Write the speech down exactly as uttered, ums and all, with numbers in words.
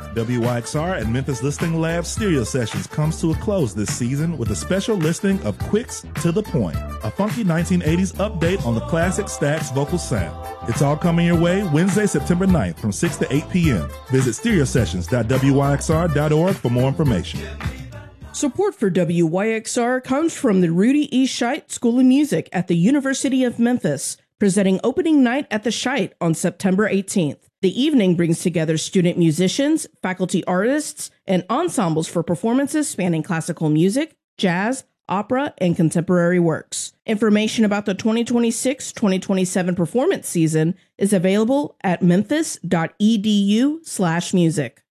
W Y X R and Memphis Listening Lab Stereo Sessions comes to a close this season with a special listing of Quicks to the Point, a funky nineteen eighties update on the classic Stax vocal sound. It's all coming your way Wednesday, September ninth from six to eight p.m. Visit stereo sessions dot w y x r dot org for more information. Support for W Y X R comes from the Rudy E. Scheidt School of Music at the University of Memphis, presenting opening night at the Scheidt on September eighteenth. The evening brings together student musicians, faculty artists, and ensembles for performances spanning classical music, jazz, opera, and contemporary works. Information about the twenty twenty-six twenty twenty-seven performance season is available at memphis dot e d u slash music.